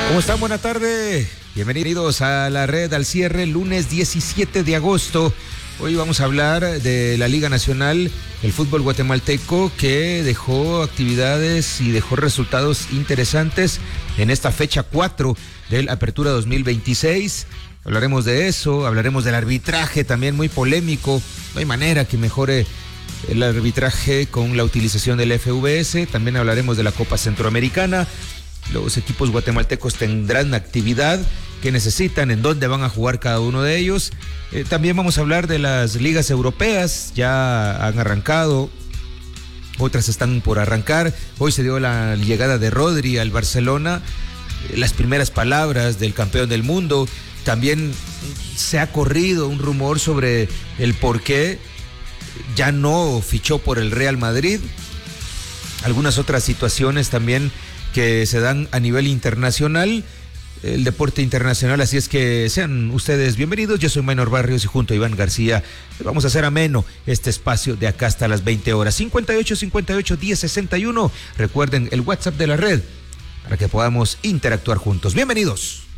¿Cómo están? Buenas tardes. Bienvenidos a la red al cierre, lunes 17 de agosto. Hoy vamos a hablar de la Liga Nacional, el fútbol guatemalteco, que dejó actividades y dejó resultados interesantes en esta fecha 4 del Apertura 2026. Hablaremos de eso, hablaremos del arbitraje también muy polémico. No hay manera que mejore el arbitraje con la utilización del FVS. También hablaremos de la Copa Centroamericana. Los equipos guatemaltecos tendrán actividad que necesitan, en dónde van a jugar cada uno de ellos. También vamos a hablar de las ligas europeas, ya han arrancado, otras están por arrancar. Hoy se dio la llegada de Rodri al Barcelona, las primeras palabras del campeón del mundo. También se ha corrido un rumor sobre el por qué ya no fichó por el Real Madrid. Algunas otras situaciones también que se dan a nivel internacional, el deporte internacional, así es que sean ustedes bienvenidos. Yo soy Maynor Barrios y junto a Iván García vamos a hacer ameno este espacio de acá hasta las 20 horas. 58-58-1061, recuerden el WhatsApp de la red para que podamos interactuar juntos. Bienvenidos.